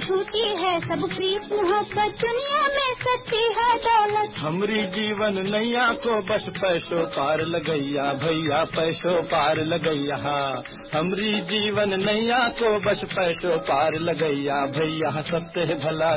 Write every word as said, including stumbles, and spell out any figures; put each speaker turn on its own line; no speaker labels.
झूठी है सब प्रीत मोहब्बत दुनिया में सच्ची है दौलत।
हमरी जीवन नैया को बस पैसों पार लगैया भैया पैसों पार लगैया। हमरी जीवन नैया को बस पैसों पार लगैया भैया सबसे भला